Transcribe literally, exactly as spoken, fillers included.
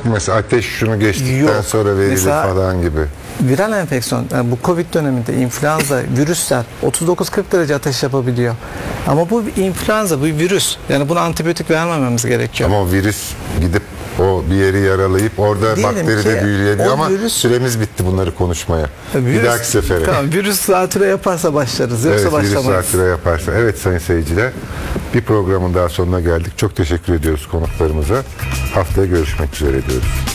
Mesela ateş şunu geçtikten Yok. sonra verilir Mesela, falan gibi. Viral enfeksiyon, yani bu Covid döneminde influenza, virüsler otuz dokuz kırk derece ateş yapabiliyor. Ama bu bir influenza, bu bir virüs. Yani buna antibiyotik vermememiz gerekiyor. Ama o virüs gidip o bir yeri yaralayıp orada Diyelim bakteri ki de büyüyebiliyor o ama virüs- süremiz bitti bunları konuşmaya. Virüs- bir dahaki sefere. Tamam, virüs zatüre yaparsa başlarız. Yoksa Evet, virüs başlamayız. zatüre yaparsa. Evet sayın seyirciler, bir programın daha sonuna geldik. Çok teşekkür ediyoruz konuklarımıza. Haftaya görüşmek üzere diyoruz.